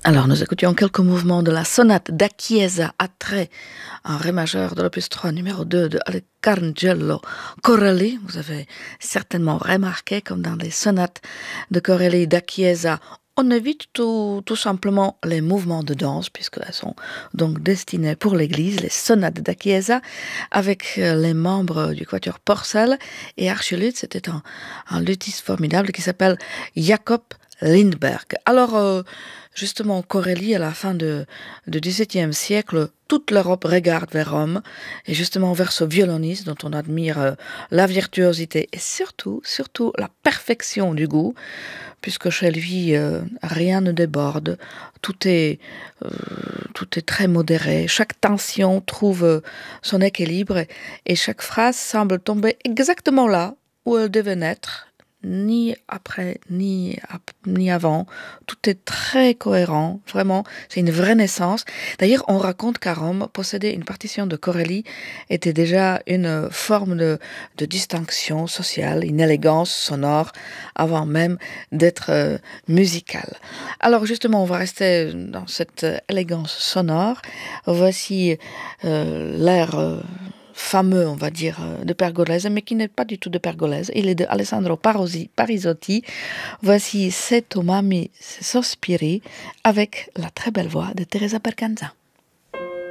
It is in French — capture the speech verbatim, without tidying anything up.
Alors, nous écoutions quelques mouvements de la sonate da Chiesa à trait en ré majeur de l'opus trois numéro deux de Arcangelo Corelli. Vous avez certainement remarqué, comme dans les sonates de Corelli da Chiesa, on évite tout, tout simplement les mouvements de danse, puisqu'elles sont donc destinées pour l'église, les sonates da Chiesa, avec euh, les membres du quatuor Porcel et Archulitz. C'était un, un luthiste formidable qui s'appelle Jacob Lindberg. Alors, euh, justement, Corelli, à la fin de, du dix-septième siècle, toute l'Europe regarde vers Rome, et justement vers ce violoniste dont on admire euh, la virtuosité et surtout, surtout la perfection du goût, puisque chez lui, euh, rien ne déborde, tout est, euh, tout est très modéré, chaque tension trouve euh, son équilibre, et chaque phrase semble tomber exactement là où elle devait naître, ni après, ni, ap- ni avant. Tout est très cohérent, vraiment, c'est une vraie naissance. D'ailleurs, on raconte qu'à Rome, posséder une partition de Corelli était déjà une forme de, de distinction sociale, une élégance sonore, avant même d'être euh, musicale. Alors justement, on va rester dans cette euh, élégance sonore. Voici euh, l'air euh, fameux, on va dire, euh, de Pergolese, mais qui n'est pas du tout de Pergolese. Il est de Alessandro Parosi- Parisotti. Voici Se tu m'ami sospiri avec la très belle voix de Teresa Berganza.